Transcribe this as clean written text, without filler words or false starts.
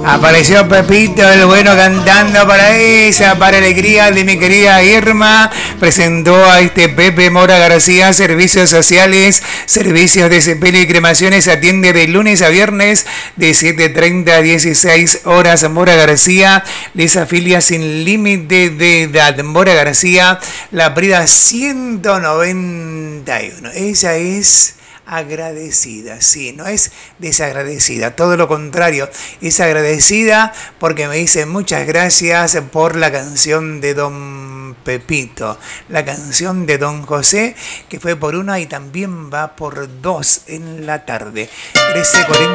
Apareció Pepito, el bueno, cantando para ella, para alegría de mi querida Irma. Presentó a este Pepe Mora García, servicios sociales, servicios de sepelio y cremaciones. Atiende de lunes a viernes de 7:30 a 16 horas. Mora García les afilia sin límite de edad. Mora García, La Prida 191. Ella es agradecida, sí, no es desagradecida, todo lo contrario, es agradecida porque me dice muchas gracias por la canción de Don Pepito, la canción de Don José, que fue por una y también va por dos en la tarde. 13:40.